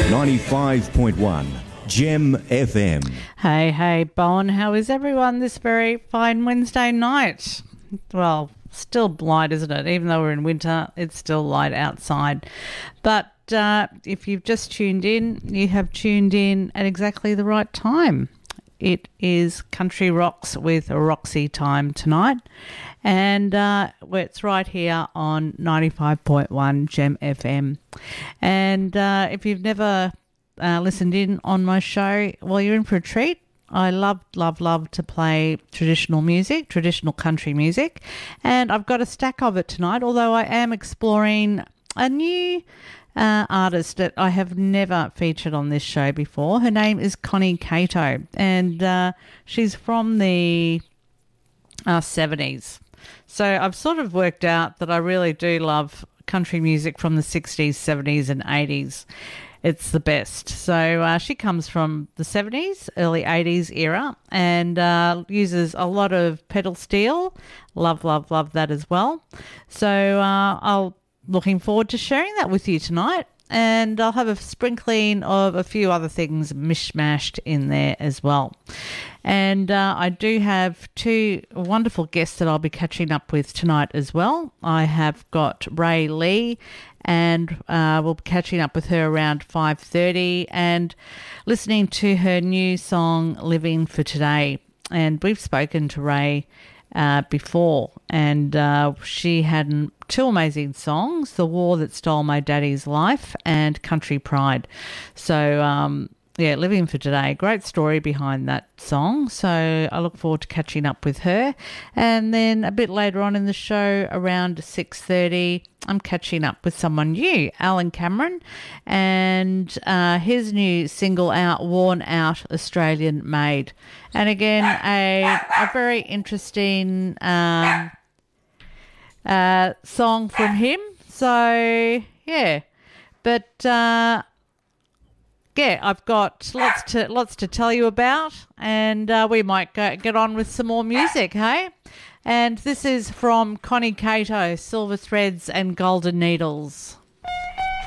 95.1 Gem FM. Hey, Bowen, how is everyone this very fine Wednesday night? Well, still light, isn't it? Even though we're in winter, it's still light outside. But if you've just tuned in, you have tuned in at exactly the right time. It is Country Rocks with Roxy time tonight. And it's right here on 95.1 Gem FM. And if you've never listened in on my show, well, you're in for a treat. I love to play traditional music, traditional country music. And I've got a stack of it tonight, although I am exploring a new artist that I have never featured on this show before. Her name is Connie Cato, and she's from the 70s. So I've sort of worked out that I really do love country music from the 60s, 70s and 80s. It's the best. So she comes from the 70s, early 80s era, and uses a lot of pedal steel. Love that as well. So I'll looking forward to sharing that with you tonight. And I'll have a sprinkling of a few other things mishmashed in there as well. And I do have two wonderful guests that I'll be catching up with tonight as well. I have got Ray Lee, and we'll be catching up with her around 5:30 and listening to her new song, Living for Today. And we've spoken to Ray before, and she had two amazing songs, The War That Stole My Daddy's Life and Country Pride. So Living for Today, great story behind that song. So I look forward to catching up with her. And then a bit later on in the show, around 6:30, I'm catching up with someone new, Alan Cameron, and his new single out, Worn Out Australian Made. And again, a very interesting song from him. So, yeah. But, I've got lots to tell you about, and we might get on with some more music, hey? And this is from Connie Cato, Silver Threads and Golden Needles.